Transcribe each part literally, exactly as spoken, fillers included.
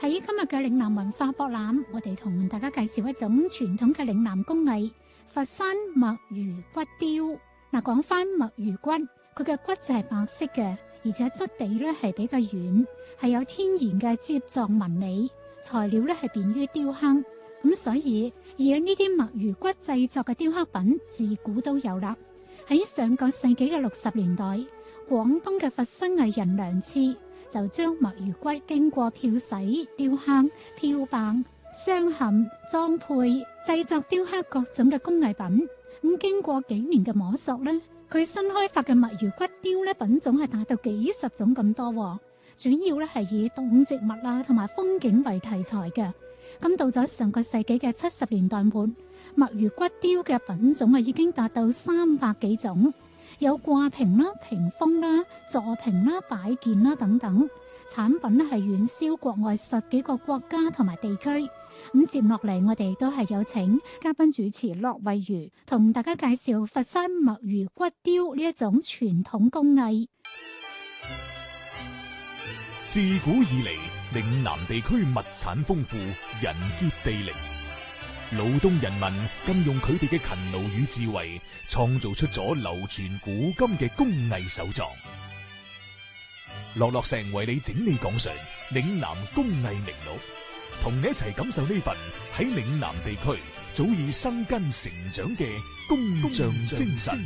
喺今日嘅嶺南文化博覽，我哋同大家介紹一種傳統嘅嶺南工藝——佛山墨魚骨雕。嗱，講翻墨魚骨，佢嘅骨就係白色嘅，而且質地咧係比較軟，係有天然嘅接狀紋理，材料咧係便於雕刻。咁所以而家呢啲墨魚骨製作嘅雕刻品，自古都有啦。喺上個世紀嘅六十年代，廣東嘅佛山藝人梁次就將墨魚骨經過漂洗、雕刻、漂白、鑲嵌、裝配、製作、雕刻各種嘅工藝品。咁經過幾年嘅摸索咧，佢新開發嘅墨魚骨雕咧品種係達到幾十種咁多，主要咧係以動植物啊同埋風景為題材嘅。咁到咗上個世紀嘅七十年代末，墨魚骨雕嘅品種啊已經達到三百幾種。有掛屏啦、屏風啦、座屏啦、擺件啦等等，產品咧係遠銷國外十幾個國家同埋地區。咁接落嚟，我哋都係有請嘉賓主持駱惠如同大家介紹佛山墨魚骨雕呢一種傳統工藝。 自古以嚟，嶺南地區物產豐富，人傑地靈。勞動人民更用佢哋嘅勤勞與智慧，創造出咗流傳古今嘅工藝手作。樂樂成為你整理講述嶺南工藝名錄，同你一齊感受呢份喺嶺南地區早已生根成長嘅工匠精神。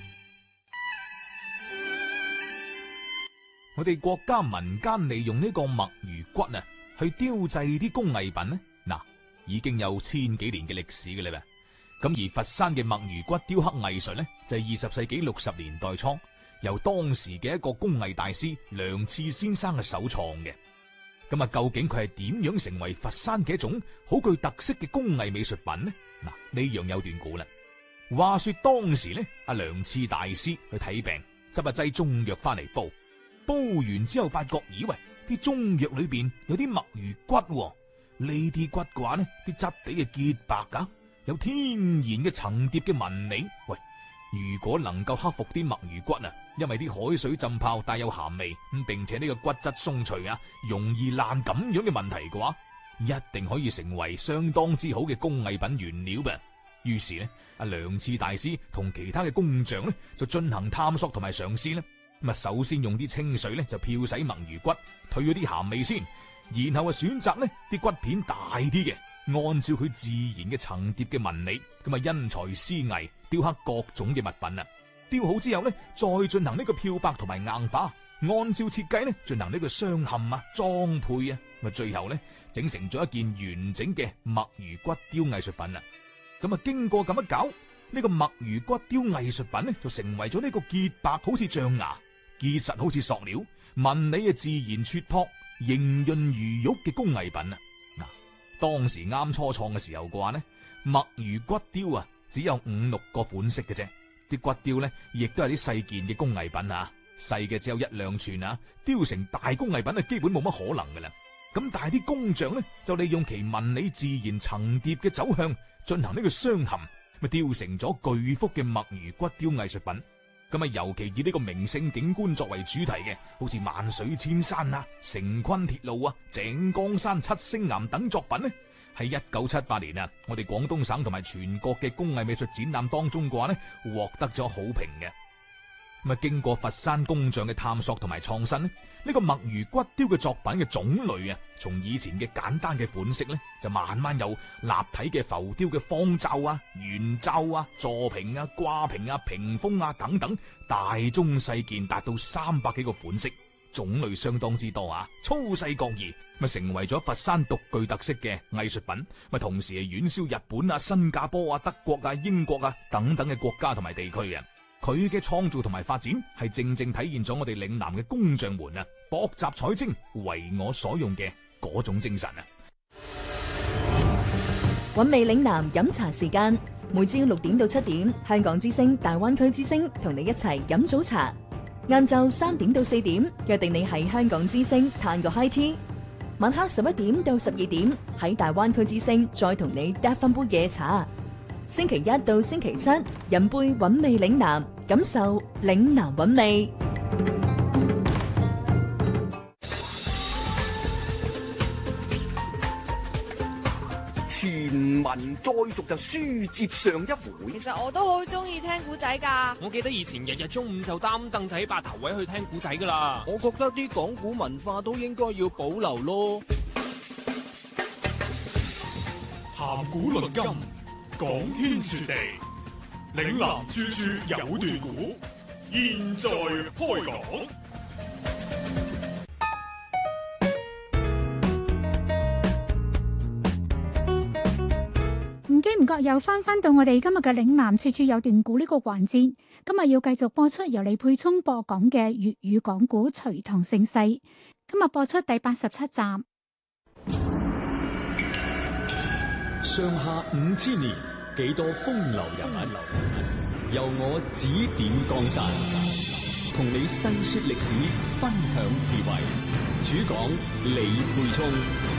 我哋國家民間利用呢個墨魚骨啊，去雕製啲工藝品呢，嗱，已經有千幾年嘅歷史嘅啦。咁而佛山嘅墨魚骨雕刻藝術呢，就係二十世紀六十年代初由當時嘅一個工藝大師梁次先生嘅首創嘅。咁啊，究竟佢係點樣成為佛山嘅一種好具特色嘅工藝美術品呢？嗱，呢樣有段故啦。話說當時呢，阿梁次大師去睇病，執一劑中藥翻嚟煲。煲完之後發覺，以為啲中藥裏邊有啲墨魚骨，呢啲骨嘅話呢，啲質地係潔白噶，有天然嘅層疊嘅紋理。喂，如果能夠克服啲墨魚骨啊，因為啲海水浸泡帶有鹹味，咁並且呢個骨質鬆脆啊，容易爛咁樣嘅問題嘅話，一定可以成為相當之好嘅工藝品原料噃。於是呢，阿梁次大師同其他嘅工匠呢，就進行探索同埋嘗試呢。咁啊，首先用啲清水咧就漂洗墨魚骨，退咗啲鹹味先，然後啊選擇呢啲骨片大啲嘅，按照佢自然嘅層疊嘅紋理，咁啊因材施藝雕刻各種嘅物品啊。雕好之後呢，再進行呢個漂白同埋硬化，按照設計呢進行呢個鑲嵌啊、裝配啊，咁啊最後呢整成咗一件完整嘅墨魚骨雕藝術品啊。咁啊經過咁一搞，呢個墨魚骨雕藝術品呢就成為咗呢個潔白好似象牙，結實好似塑料，紋理啊自然脫樸，莹潤如玉嘅工藝品啊！嗱，當時啱初創嘅時候嘅話呢，墨魚骨雕啊只有五六個款式嘅啫，啲骨雕呢亦都係啲細件嘅工藝品啊，細嘅只有一兩寸啊，雕成大工藝品啊基本冇乜可能噶啦。咁但係啲工匠呢就利用其紋理自然層疊嘅走向，進行呢個鑲嵌，咪雕成咗巨幅嘅墨魚骨雕藝術品。咁啊，尤其以呢個名勝景觀作為主題嘅，好似萬水千山啊、成昆鐵路啊、井岡山、七星岩等作品呢，喺一九七八年啊，我哋廣東省同埋全國嘅工藝美術展覽當中嘅話呢，獲得咗好評嘅。咁啊，經過佛山工匠嘅探索同埋創新呢，呢個墨魚骨雕嘅作品嘅種類啊，從以前嘅簡單嘅款式呢，就慢慢有立體嘅浮雕嘅方罩啊、圓罩啊、座屏啊、掛屏啊、屏風啊等等，大中細件達到三百幾個款式，種類相當之多啊，粗細各異，咪成為咗佛山獨具特色嘅藝術品，咪同時係遠銷日本啊、新加坡啊、德國啊、英國啊等等嘅國家同埋地區嘅。佢嘅創造同埋發展係正正體現咗我哋嶺南嘅工匠們啊，博習採精、為我所用嘅嗰種精神啊！ 韻味嶺南飲茶時間，每朝六點到七點，香港之聲、大灣區之聲同你一齊飲早茶；晏晝三點到四點，約定你喺香港之聲嘆個 high tea；晚黑十一點到十二點，喺大灣區之聲再同你嗒翻杯夜茶。星期一到星期七，飲杯韻味嶺南，感受嶺南韻味。 前文再續就書接上一回。 其實我都好中意聽古仔噶。 我記得以前日日中午就擔凳仔霸頭位去聽古仔噶啦。 我覺得啲講古文化都應該要保留咯。 談古論今，講天說地，嶺南處處有段古，現在開講。 唔經唔覺又翻返到我哋今日嘅嶺南處處有段古呢個環節，今日要繼續播出由李佩聰播講嘅粵語講古《隋唐盛世》，今日播出第八十七集。 上下五千年，幾多風流人物，由我指點江山，同你細說歷史，分享智慧。主講李佩聰。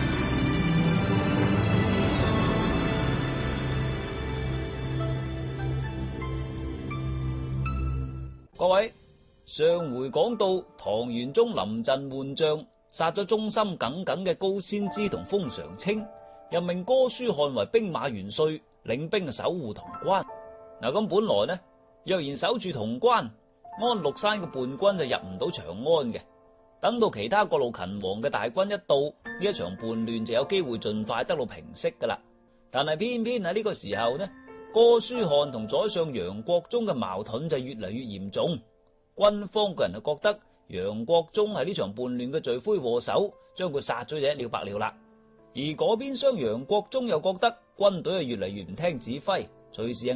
各位，上回講到唐玄宗臨陣換將，殺咗忠心耿耿嘅高仙芝同封常清，任命哥舒翰為兵馬元帥，領兵守護潼關。嗱，咁本來呢，若然守住潼關，安祿山嘅叛軍就入唔到長安嘅。等到其他各路勤王嘅大軍一到，呢一場叛亂就有機會盡快得到平息噶啦。但係偏偏喺呢個時候呢，哥舒翰同宰相楊國忠嘅矛盾就越嚟越嚴重。軍方嘅人就覺得楊國忠係呢場叛亂嘅罪魁禍首，將佢殺咗就一了百了啦。而嗰邊廂楊國忠又覺得軍隊係越嚟越唔聽指揮，隨時係